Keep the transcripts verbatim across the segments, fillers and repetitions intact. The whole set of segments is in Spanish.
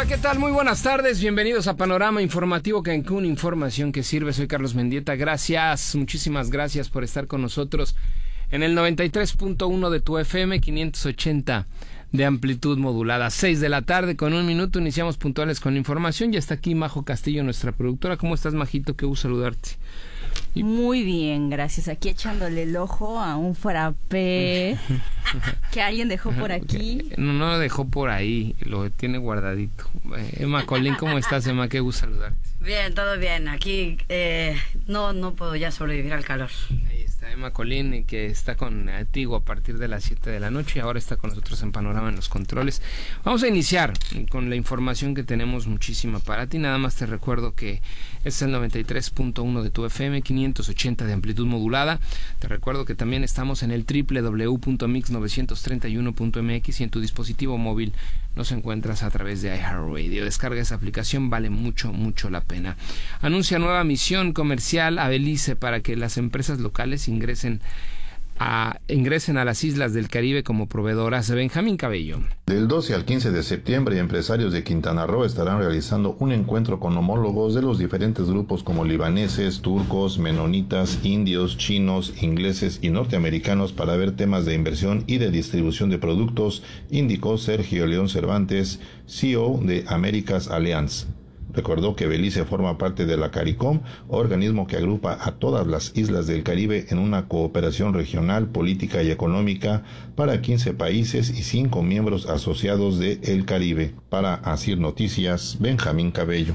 Hola, ¿qué tal? Muy buenas tardes, bienvenidos a Panorama Informativo Cancún, información que sirve. Soy Carlos Mendieta, gracias, muchísimas gracias por estar con nosotros en el noventa y tres punto uno de tu F M, quinientos ochenta de amplitud modulada. Seis de la tarde con un minuto, iniciamos puntuales con la información. Ya está aquí Majo Castillo, nuestra productora. ¿Cómo estás, Majito? Qué gusto saludarte. Y... Muy bien, gracias. Aquí echándole el ojo a un frappé que alguien dejó por aquí. No, no lo dejó por ahí, lo tiene guardadito. Eh, Emma Colín, ¿cómo estás, Emma? Qué gusto saludarte. Bien, todo bien. Aquí eh, no, no puedo ya sobrevivir al calor. Ahí está Emma Colín, que está contigo a partir de las siete de la noche y ahora está con nosotros en Panorama en los controles. Vamos a iniciar con la información que tenemos muchísima para ti. Nada más te recuerdo que es el noventa y tres punto uno de tu F M, quinientos ochenta de amplitud modulada. Te recuerdo que también estamos en el doble u doble u doble u punto mix novecientos treinta y uno punto m x y en tu dispositivo móvil nos encuentras a través de iHeartRadio. Descarga esa aplicación, vale mucho, mucho la pena. Anuncia nueva misión comercial a Belice para que las empresas locales ingresen a, ingresen a las islas del Caribe como proveedoras. Benjamín Cabello. Del doce al quince de septiembre, empresarios de Quintana Roo estarán realizando un encuentro con homólogos de los diferentes grupos como libaneses, turcos, menonitas, indios, chinos, ingleses y norteamericanos para ver temas de inversión y de distribución de productos, indicó Sergio León Cervantes, C E O de Americas Alliance. Recordó que Belice forma parte de la CARICOM, organismo que agrupa a todas las islas del Caribe en una cooperación regional, política y económica para quince países y cinco miembros asociados de El Caribe. Para Asir Noticias, Benjamín Cabello.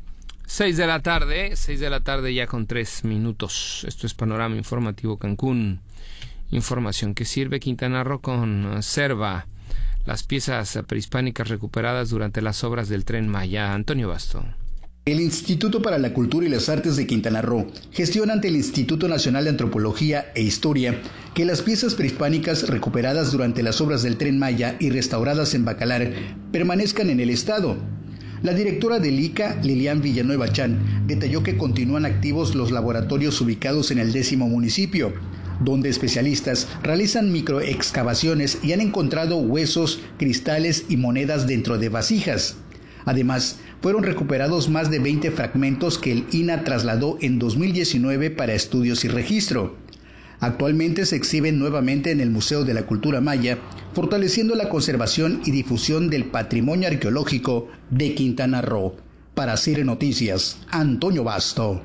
Seis de la tarde, seis de la tarde ya con tres minutos. Esto es Panorama Informativo Cancún. Información que sirve. Quintana Roo conserva las piezas prehispánicas recuperadas durante las obras del Tren Maya. Antonio Basto. El Instituto para la Cultura y las Artes de Quintana Roo gestiona ante el Instituto Nacional de Antropología e Historia que las piezas prehispánicas recuperadas durante las obras del Tren Maya y restauradas en Bacalar permanezcan en el estado. La directora del I C A, Lilian Villanueva Chan, detalló que continúan activos los laboratorios ubicados en el décimo municipio, donde especialistas realizan microexcavaciones y han encontrado huesos, cristales y monedas dentro de vasijas. Además, fueron recuperados más de veinte fragmentos que el I N A trasladó en dos mil diecinueve para estudios y registro. Actualmente se exhiben nuevamente en el Museo de la Cultura Maya, fortaleciendo la conservación y difusión del patrimonio arqueológico de Quintana Roo. Para Cire Noticias, Antonio Basto.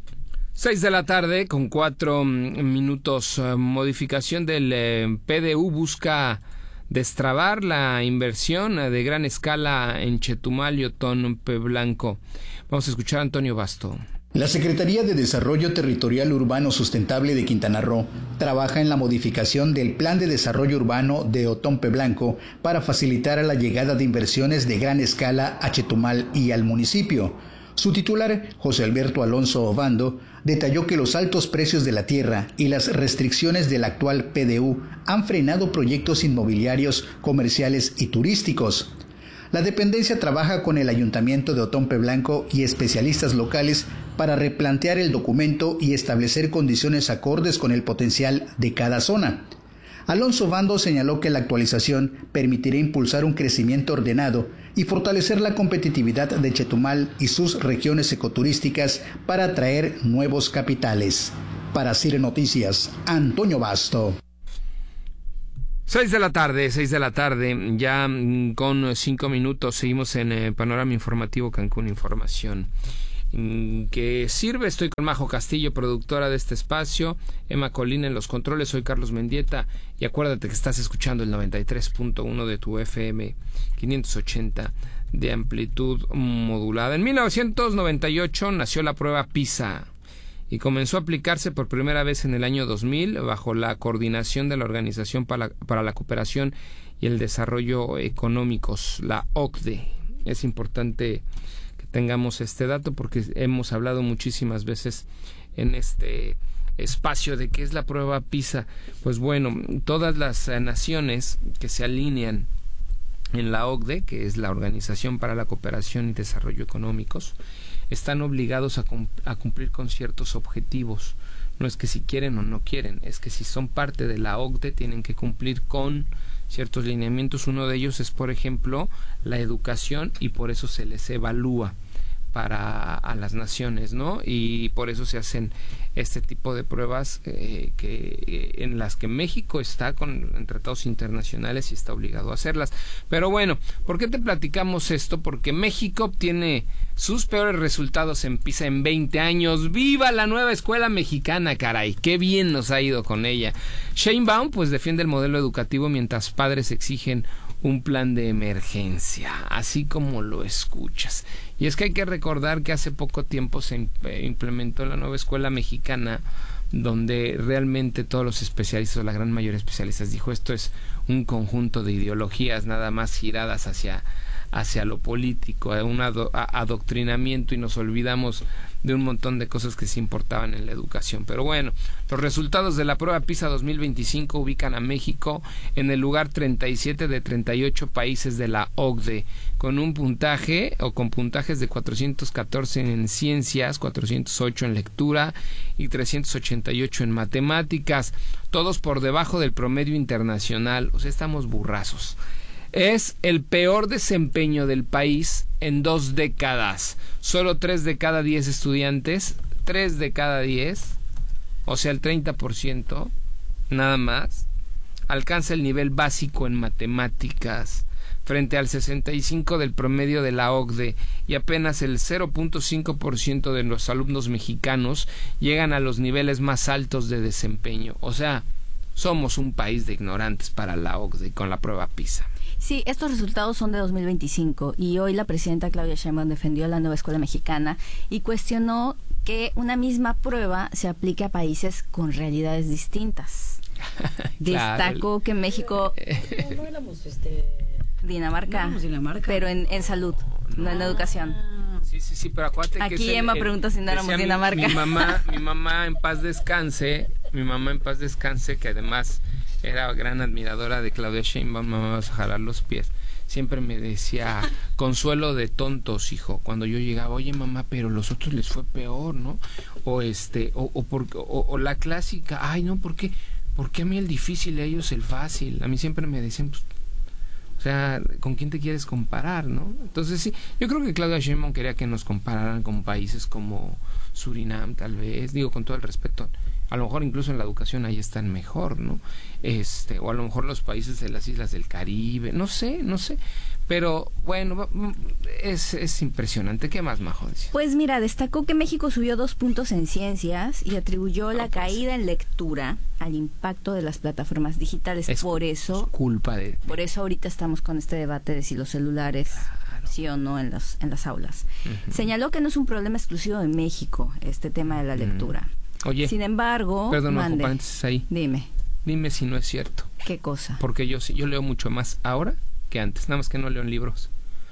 Seis de la tarde con cuatro minutos. Modificación del eh, P D U busca destrabar la inversión de gran escala en Chetumal y Otompe Blanco. Vamos a escuchar a Antonio Basto. La Secretaría de Desarrollo Territorial Urbano Sustentable de Quintana Roo trabaja en la modificación del Plan de Desarrollo Urbano de Otompe Blanco para facilitar la llegada de inversiones de gran escala a Chetumal y al municipio. Su titular, José Alberto Alonso Obando, detalló que los altos precios de la tierra y las restricciones del actual P D U han frenado proyectos inmobiliarios, comerciales y turísticos. La dependencia trabaja con el Ayuntamiento de Otompe Blanco y especialistas locales para replantear el documento y establecer condiciones acordes con el potencial de cada zona. Alonso Obando señaló que la actualización permitirá impulsar un crecimiento ordenado y fortalecer la competitividad de Chetumal y sus regiones ecoturísticas para atraer nuevos capitales. Para Cire Noticias, Antonio Basto. Seis de la tarde, seis de la tarde, ya con cinco minutos, seguimos en eh, Panorama Informativo Cancún Información. Que sirve, estoy con Majo Castillo, productora de este espacio, Emma Colina en los controles, soy Carlos Mendieta y acuérdate que estás escuchando el noventa y tres punto uno de tu F M, quinientos ochenta de amplitud modulada. En mil novecientos noventa y ocho nació la prueba PISA y comenzó a aplicarse por primera vez en el año dos mil bajo la coordinación de la Organización para la, para la Cooperación y el Desarrollo Económicos, la O C D E. Es importante tengamos este dato porque hemos hablado muchísimas veces en este espacio de qué es la prueba PISA. Pues bueno, todas las eh, naciones que se alinean en la O C D E, que es la Organización para la Cooperación y Desarrollo Económicos, están obligados a, cum- a cumplir con ciertos objetivos. No es que si quieren o no quieren, es que si son parte de la O C D E tienen que cumplir con ciertos lineamientos. Uno de ellos es, por ejemplo, la educación, y por eso se les evalúa para a las naciones, ¿no? Y por eso se hacen este tipo de pruebas eh, que eh, en las que México está con en tratados internacionales y está obligado a hacerlas. Pero bueno, ¿por qué te platicamos esto? Porque México obtiene sus peores resultados en PISA en veinte años. ¡Viva la nueva escuela mexicana, caray! ¡Qué bien nos ha ido con ella! Sheinbaum pues defiende el modelo educativo mientras padres exigen un plan de emergencia, así como lo escuchas. Y es que hay que recordar que hace poco tiempo se implementó la nueva escuela mexicana, donde realmente todos los especialistas, o la gran mayoría de especialistas, dijo esto es un conjunto de ideologías nada más giradas hacia hacia lo político, a un ado- a- adoctrinamiento, y nos olvidamos de un montón de cosas que sí importaban en la educación. Pero bueno, los resultados de la prueba PISA dos mil veinticinco ubican a México en el lugar treinta y siete de treinta y ocho países de la O C D E, con un puntaje o con puntajes de cuatrocientos catorce en ciencias, cuatrocientos ocho en lectura y trescientos ochenta y ocho en matemáticas, todos por debajo del promedio internacional. O sea, estamos burrazos. Es el peor desempeño del país en dos décadas. Solo tres de cada diez estudiantes, tres de cada diez, o sea el treinta por ciento, nada más, alcanza el nivel básico en matemáticas, frente al sesenta y cinco por ciento del promedio de la O C D E, y apenas el cero punto cinco por ciento de los alumnos mexicanos llegan a los niveles más altos de desempeño. O sea, somos un país de ignorantes para la O C D E con la prueba PISA. Sí, estos resultados son de dos mil veinticinco y hoy la presidenta Claudia Sheinbaum defendió la nueva escuela mexicana y cuestionó que una misma prueba se aplique a países con realidades distintas. Claro. Destacó que México... No, no éramos este... Dinamarca, No éramos Dinamarca. pero en, en salud, no, no en educación. Sí, sí, sí, pero acuérdate Aquí que es el- Emma el- pregunta si no éramos decía mi- Dinamarca. Mi mamá, mi mamá en paz descanse, mi mamá en paz descanse, que además era gran admiradora de Claudia Sheinbaum, mamá, vas a jalar los pies. Siempre me decía, consuelo de tontos, hijo, cuando yo llegaba, oye mamá, pero los otros les fue peor, ¿no? O este, o, o, por, o, o la clásica, ay no, ¿por qué? ¿Por qué a mí el difícil y a ellos el fácil? A mí siempre me decían, pues, o sea, ¿con quién te quieres comparar, no? Entonces sí, yo creo que Claudia Sheinbaum quería que nos compararan con países como Surinam, tal vez, digo con todo el respeto, a lo mejor incluso en la educación ahí están mejor, ¿no? Este, o a lo mejor los países de las islas del Caribe, no sé, no sé, pero bueno, es, es impresionante. ¿Qué más, Majo? Decía? Pues mira, destacó que México subió dos puntos en ciencias y atribuyó la caída en lectura al impacto de las plataformas digitales. Es por eso, culpa de... por eso ahorita estamos con este debate de si los celulares sí o no en las en las aulas. Uh-huh. Señaló que no es un problema exclusivo de México este tema de la lectura. Oye, Sin embargo, perdón, Majo, mande. paréntesis ahí. Dime, Dime si no es cierto. ¿qué cosa? Porque yo sí, yo leo mucho más ahora que antes, nada más que no leo en libros.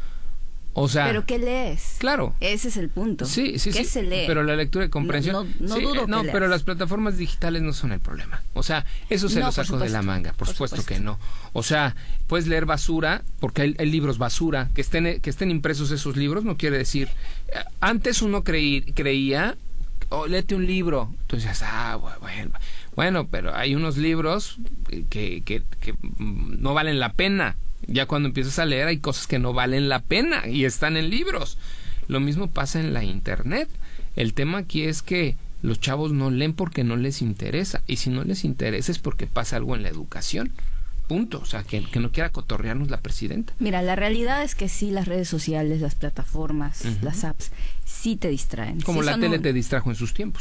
O sea, ¿Pero qué lees? claro. Ese es el punto. Sí, sí, ¿Qué sí. se lee? Pero la lectura y comprensión. No, no, no sí, dudo eh, no, que pero leas. las plataformas digitales no son el problema. O sea, eso se No, lo por saco de la supuesto. manga. Por, Por supuesto, supuesto. que no. O sea, puedes leer basura, porque hay, hay libros basura, que estén, que estén impresos esos libros, no quiere decir. eh, Antes uno creí, creía, oh, léete un libro. Entonces, ah, bueno, bueno, pero hay unos libros que, que, que mm, no valen la pena. Ya cuando empiezas a leer hay cosas que no valen la pena y están en libros. Lo mismo pasa en la internet. El tema aquí es que los chavos no leen porque no les interesa. Y si no les interesa es porque pasa algo en la educación. Punto. O sea, que, que no quiera cotorrearnos la presidenta. Mira, la realidad es que sí, las redes sociales, las plataformas, Ujú. las apps, sí te distraen. Como Sí la son tele un- te distrajo en sus tiempos.